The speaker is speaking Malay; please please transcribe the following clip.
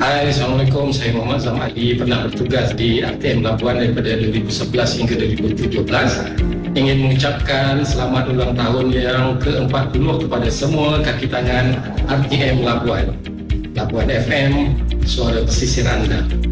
Hai, Assalamualaikum. Saya Muhammad Zam Ali, pernah bertugas di RTM Labuan daripada 2011 hingga 2017. Ingin mengucapkan selamat ulang tahun yang ke-40 kepada semua kaki tangan RTM Labuan. Labuan FM, suara pesisir anda.